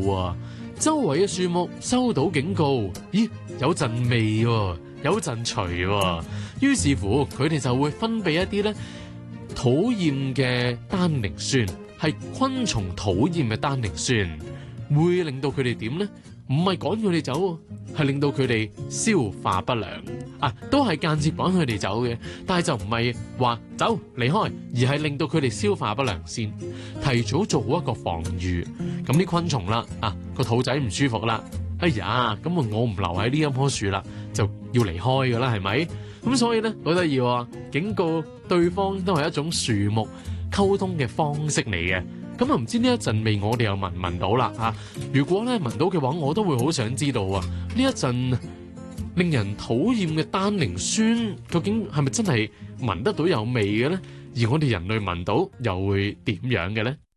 啊，周圍嘅樹木收到警告，咦，有陣味喎，有陣除喎，於是乎佢哋就會分泌一啲咧討厭嘅單寧酸，係昆蟲討厭嘅單寧酸，會令到佢哋點咧？唔係趕佢哋走，係令到佢哋消化不良啊，都係間接趕佢哋走嘅，但係就唔係話走離開，而係令到佢哋消化不良先，提早做好一個防禦。咁啲昆蟲啦，個肚仔唔舒服啦，哎呀，咁我唔留喺呢一棵樹啦，就要離開噶啦，係咪？咁所以咧好得意喎，警告對方都係一種樹木溝通嘅方式嚟嘅。咁唔知呢一陣味我哋又聞唔聞到啦嚇？如果咧聞到嘅話，我都會好想知道啊！呢一陣令人討厭嘅單寧酸，究竟係咪真係聞得到有味嘅咧？而我哋人類聞到又會點樣嘅咧？